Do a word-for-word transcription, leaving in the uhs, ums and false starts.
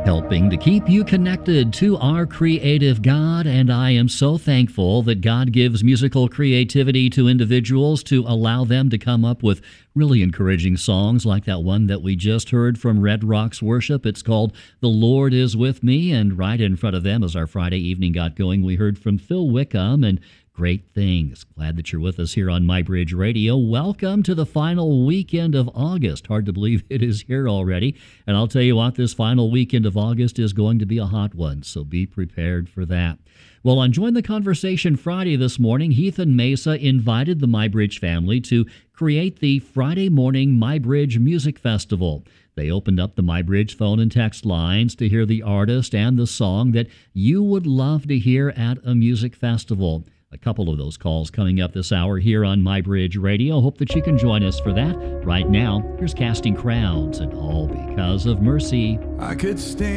helping to keep you connected to our creative God. And I am so thankful that God gives musical creativity to individuals to allow them to come up with really encouraging songs like that one that we just heard from Red Rocks Worship. It's called The Lord Is With Me, and right in front of them as our Friday evening got going, we heard from Phil Wickham and Great Things. Glad that you're with us here on MyBridge Radio. Welcome to the final weekend of August. Hard to believe it is here already. And I'll tell you what, this final weekend of August is going to be a hot one, so be prepared for that. Well, on Join the Conversation Friday this morning, Heath and Mesa invited the MyBridge family to create the Friday morning MyBridge Music Festival. They opened up the MyBridge phone and text lines to hear the artist and the song that you would love to hear at a music festival. A couple of those calls coming up this hour here on MyBridge Radio. Hope that you can join us for that. Right now, here's Casting Crowns and All Because of Mercy. I could stand